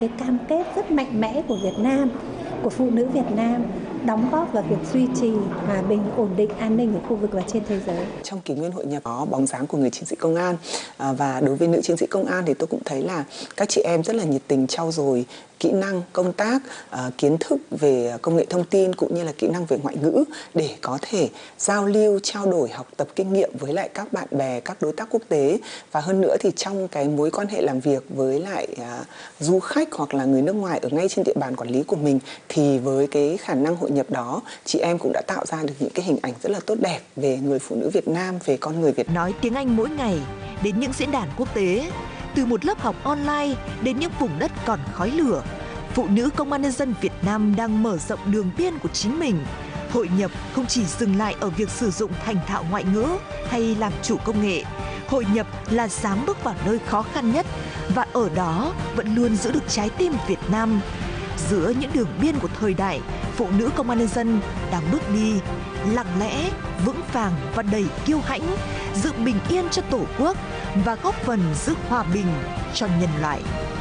Cái cam kết rất mạnh mẽ của Việt Nam, của phụ nữ Việt Nam đóng góp vào việc duy trì hòa bình, ổn định, an ninh ở khu vực và trên thế giới. Trong kỷ nguyên hội nhập có bóng dáng của người chiến sĩ công an, và đối với nữ chiến sĩ công an thì tôi cũng thấy là các chị em rất là nhiệt tình trau dồi kỹ năng công tác, kiến thức về công nghệ thông tin cũng như là kỹ năng về ngoại ngữ để có thể giao lưu, trao đổi, học tập kinh nghiệm với lại các bạn bè, các đối tác quốc tế. Và hơn nữa thì trong cái mối quan hệ làm việc với lại du khách hoặc là người nước ngoài ở ngay trên địa bàn quản lý của mình, thì với cái khả năng hội nhập đó, chị em cũng đã tạo ra được những cái hình ảnh rất là tốt đẹp về người phụ nữ Việt Nam, về con người Việt Nam. Nói tiếng Anh mỗi ngày đến những diễn đàn quốc tế, từ một lớp học online đến những vùng đất còn khói lửa, phụ nữ công an nhân dân Việt Nam đang mở rộng đường biên của chính mình. Hội nhập không chỉ dừng lại ở việc sử dụng thành thạo ngoại ngữ hay làm chủ công nghệ. Hội nhập là dám bước vào nơi khó khăn nhất và ở đó vẫn luôn giữ được trái tim Việt Nam. Giữa những đường biên của thời đại, phụ nữ công an nhân dân đang bước đi lặng lẽ, vững vàng và đầy kiêu hãnh, giữ bình yên cho Tổ quốc và góp phần giữ hòa bình cho nhân loại.